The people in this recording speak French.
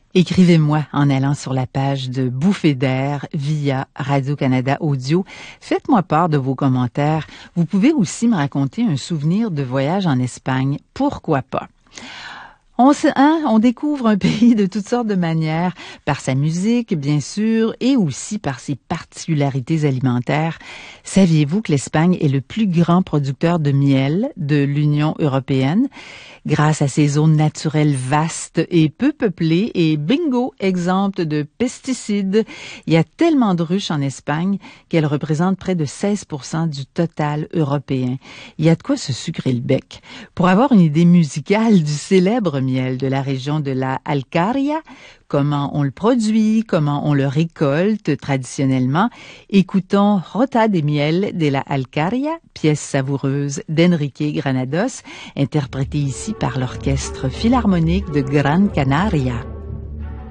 Écrivez-moi en allant sur la page de Bouffée d'air via Radio-Canada Audio. Faites-moi part de vos commentaires. Vous pouvez aussi me raconter un souvenir de voyage en Espagne. Pourquoi pas? On découvre un pays de toutes sortes de manières, par sa musique, bien sûr, et aussi par ses particularités alimentaires. Saviez-vous que l'Espagne est le plus grand producteur de miel de l'Union européenne? Grâce à ses zones naturelles vastes et peu peuplées et bingo, exemptes de pesticides, il y a tellement de ruches en Espagne qu'elles représentent près de 16% du total européen. Il y a de quoi se sucrer le bec. Pour avoir une idée musicale du célèbre miel de la région de la Alcarria, comment on le produit, comment on le récolte traditionnellement, écoutons Rota de Miel de la Alcarria, pièce savoureuse d'Enrique Granados, interprétée ici par l'Orchestre Philharmonique de Gran Canaria.